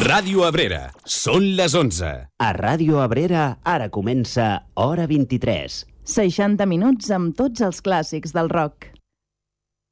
Ràdio Abrera, són les 11. A Ràdio Abrera ara comença Hora 23. 60 minuts amb tots els clàssics del rock.